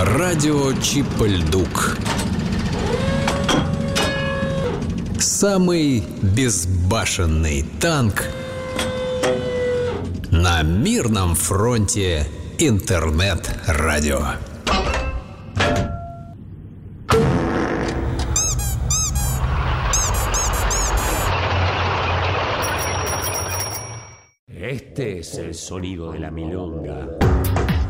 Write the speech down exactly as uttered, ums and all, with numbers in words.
Радио Чип-Льдук. Самый безбашенный танк на мирном фронте интернет-радио. Este es el sonido de la milonga.